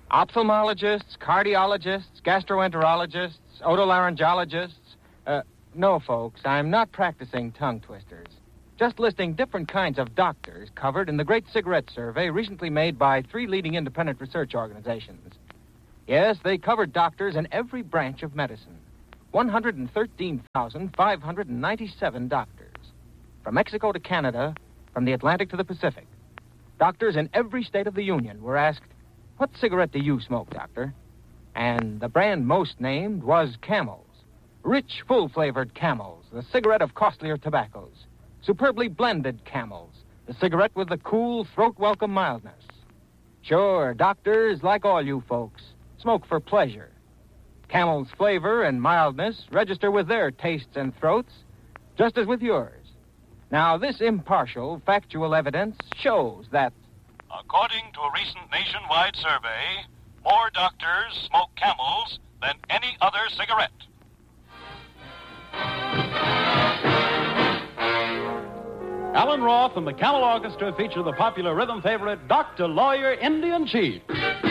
Ophthalmologists, cardiologists, gastroenterologists, otolaryngologists. No, folks, I'm not practicing tongue twisters. Just listing different kinds of doctors covered in the Great Cigarette Survey recently made by 3 leading independent research organizations. Yes, they covered doctors in every branch of medicine. 113,597 doctors. From Mexico to Canada, from the Atlantic to the Pacific. Doctors in every state of the Union were asked, "What cigarette do you smoke, doctor?" And the brand most named was Camels. Rich, full-flavored Camels, the cigarette of costlier tobaccos. Superbly blended Camels, the cigarette with the cool, throat-welcome mildness. Sure, doctors, like all you folks, smoke for pleasure. Camel's flavor and mildness register with their tastes and throats, just as with yours. Now, this impartial, factual evidence shows that... According to a recent nationwide survey, more doctors smoke Camels than any other cigarette. Alan Roth and the Camel Orchestra feature the popular rhythm favorite, Dr. Lawyer Indian Chief.